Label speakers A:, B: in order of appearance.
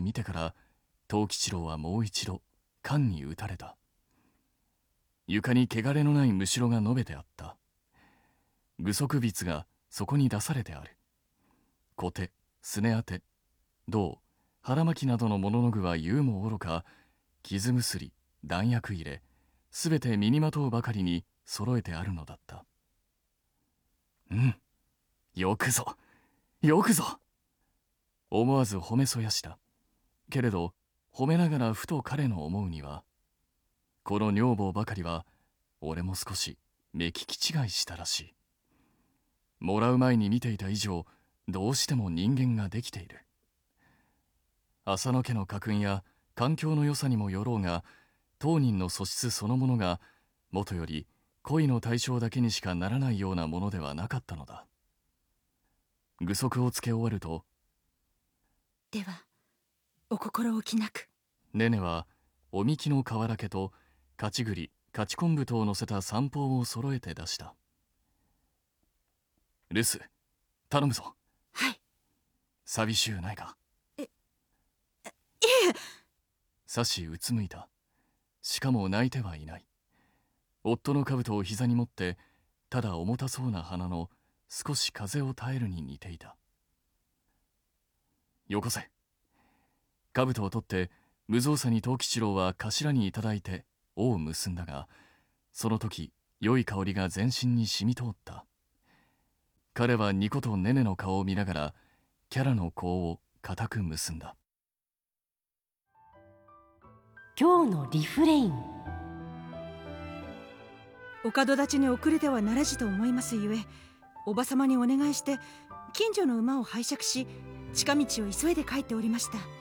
A: 見てから藤吉郎はもう一度缶に打たれた。床に汚れのないむしろが述べてあった。具足筆がそこに出されてある。小手、すね当て、銅、腹巻きなどの物の具は言うもおろか、傷薬、弾薬入れ、すべて身にまとうばかりに揃えてあるのだった。うん、よくぞ、よくぞ。思わず褒めそやした。けれど、褒めながらふと彼の思うには、この女房ばかりは、俺も少し目利き違いしたらしい。もらう前に見ていた以上、どうしても人間ができている。浅野家の家訓や環境の良さにもよろうが、当人の素質そのものが、もとより恋の対象だけにしかならないようなものではなかったのだ。具足をつけ終わると、
B: では、お心置きなく。
A: ねねは、おみきの瓦家と、勝ち栗、勝ち昆布とを乗せた三方を揃えて出した。留守、頼むぞ。
B: はい。
A: 寂しゅうないか。
B: いえ。
A: さしうつむいた。しかも泣いてはいない。夫の兜を膝に持って、ただ重たそうな鼻の少し風を耐えるに似ていた。よこせ。兜を取って、無造作に藤吉郎は頭にいただいて尾を結んだが、その時、良い香りが全身に染み通った。彼はニコとネネの顔を見ながら、キャラの甲を固く結んだ。
C: 今日のリフレイン。
B: お門立ちに遅れてはならじと思いますゆえ、おばさまにお願いして近所の馬を拝借し、近道を急いで帰っておりました。